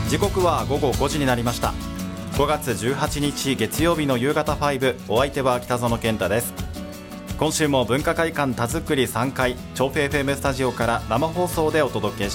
時刻は午後5時になりました。5月18日月曜日の夕方5、お相手は北園健太です。今週も文化会館田作り3階調布 FM スタジオから生放送でお届けして